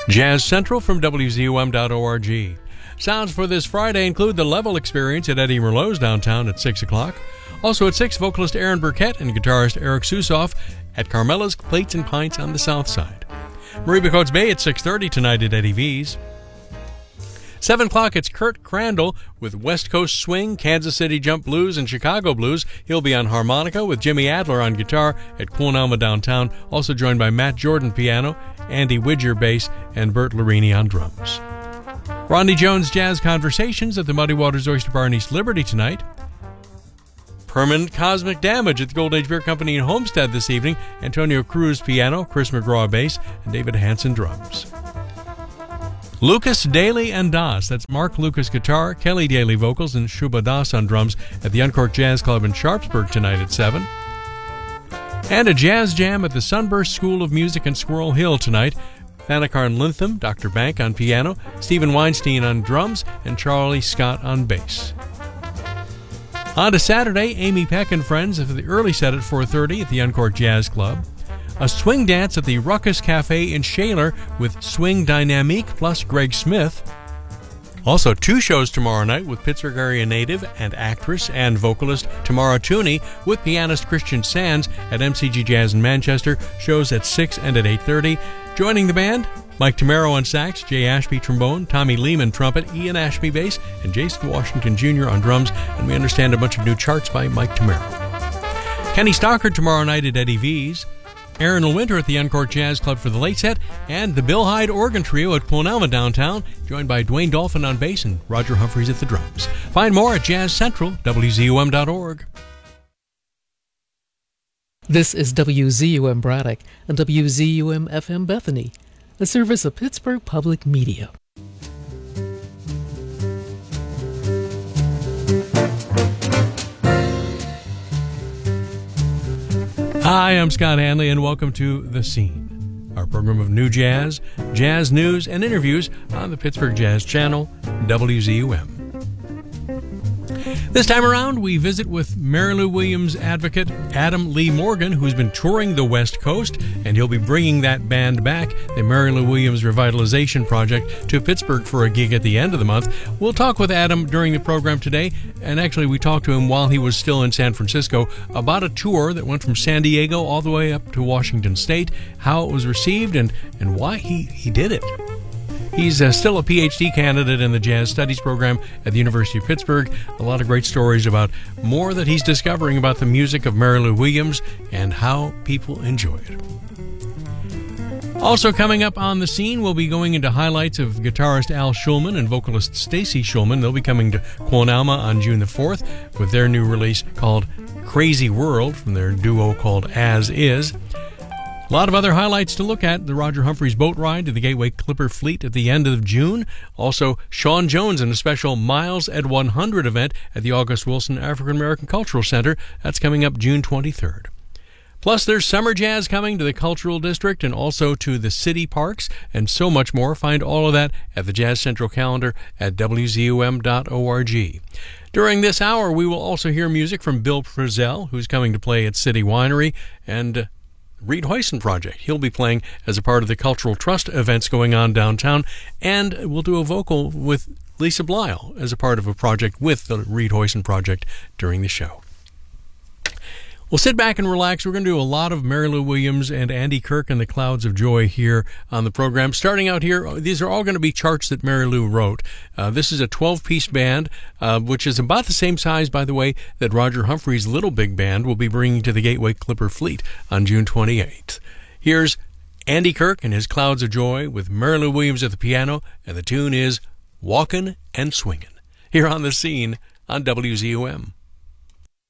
Jazz Central from WZUM.org. Sounds for this Friday include the Level Experience at Eddie Merlot's downtown at 6 o'clock. Also at 6, vocalist Aaron Burkett and guitarist Eric Susoff at Carmela's Plates and Pints on the south side. Marie Coates Bay at 6:30 tonight at Eddie V's. 7 o'clock, it's Kurt Crandall with West Coast Swing, Kansas City Jump Blues, and Chicago Blues. He'll be on harmonica with Jimmy Adler on guitar at Queen Alma downtown, also joined by Matt Jordan piano, Andy Widger bass, and Bert Larini on drums. Rodney Jones Jazz Conversations at the Muddy Waters Oyster Bar in East Liberty tonight. Permanent Cosmic Damage at the Gold Age Beer Company in Homestead this evening. Antonio Cruz piano, Chris McGraw bass, and David Hansen drums. Lucas Daly and Das, that's Mark Lucas guitar, Kelly Daly vocals, and Shuba Das on drums at the Uncorked Jazz Club in Sharpsburg tonight at 7. And a jazz jam at the Sunburst School of Music in Squirrel Hill tonight. Thanakarn Lintham, Dr. Bank on piano, Stephen Weinstein on drums, and Charlie Scott on bass. On to Saturday, Amy Peck and friends for the early set at 4:30 at the Uncorked Jazz Club. A swing dance at the Ruckus Cafe in Shaler with Swing Dynamique plus Greg Smith. Also 2 shows tomorrow night with Pittsburgh area native and actress and vocalist Tamara Tooney with pianist Christian Sands at MCG Jazz in Manchester. Shows at 6 and at 8:30. Joining the band, Mike Tamaro on sax, Jay Ashby trombone, Tommy Lehman trumpet, Ian Ashby bass, and Jason Washington Jr. on drums. And we understand a bunch of new charts by Mike Tamaro. Kenny Stockard tomorrow night at Eddie V's. Aaron Winter at the Uncorked Jazz Club for the late set, and the Bill Hyde Organ Trio at Queen Alma downtown, joined by Dwayne Dolphin on bass and Roger Humphreys at the drums. Find more at Jazz Central, WZUM.org. This is WZUM Braddock and WZUM FM Bethany, a service of Pittsburgh Public Media. Hi, I'm Scott Hanley, and welcome to The Scene, our program of new jazz, jazz news, and interviews on the Pittsburgh Jazz Channel, WZUM. This time around, we visit with Mary Lou Williams advocate Adam Lee Morgan, who's been touring the West Coast, and he'll be bringing that band back, the Mary Lou Williams Revitalization Project, to Pittsburgh for a gig at the end of the month. We'll talk with Adam during the program today, and actually we talked to him while he was still in San Francisco about a tour that went from San Diego all the way up to Washington State, how it was received, and why he did it. He's still a PhD candidate in the Jazz Studies program at the University of Pittsburgh. A lot of great stories about more that he's discovering about the music of Mary Lou Williams and how people enjoy it. Also coming up on The Scene, we'll be going into highlights of guitarist Al Schulman and vocalist Stacy Schulman. They'll be coming to Queen Alma on June the 4th with their new release called Crazy World from their duo called As Is. A lot of other highlights to look at. The Roger Humphreys boat ride to the Gateway Clipper Fleet at the end of June. Also, Sean Jones and a special Miles at 100 event at the August Wilson African American Cultural Center. That's coming up June 23rd. Plus, there's summer jazz coming to the Cultural District and also to the city parks and so much more. Find all of that at the Jazz Central calendar at WZUM.org. During this hour, we will also hear music from Bill Frisell, who's coming to play at City Winery, and Reed Hoyson Project. He'll be playing as a part of the Cultural Trust events going on downtown, and we'll do a vocal with Lisa Blyle as a part of a project with the Reed Hoyson Project during the show. Well, sit back and relax. We're going to do a lot of Mary Lou Williams and Andy Kirk and the Clouds of Joy here on the program. Starting out here, these are all going to be charts that Mary Lou wrote. This is a 12-piece band, which is about the same size, by the way, that Roger Humphreys' Little Big Band will be bringing to the Gateway Clipper Fleet on June 28th. Here's Andy Kirk and his Clouds of Joy with Mary Lou Williams at the piano, and the tune is Walkin' and Swingin', here on The Scene on WZUM.